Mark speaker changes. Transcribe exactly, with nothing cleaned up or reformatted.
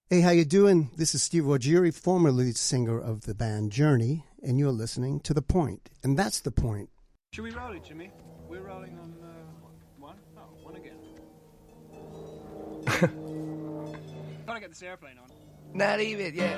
Speaker 1: Hey, how you doing? This is Steve Ruggieri, former lead singer of the band Journey, and you're listening to The Point. And that's the point.
Speaker 2: Should we roll it, Jimmy? We're rolling on uh, one? Oh, one again. Gotta get this airplane on.
Speaker 3: Not even, yeah.